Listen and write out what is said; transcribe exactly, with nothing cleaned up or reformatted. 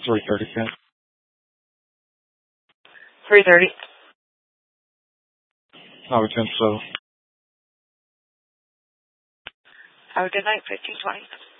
three thirty, Ken. three thirty. I would think so. Have a good night, fifteen twenty.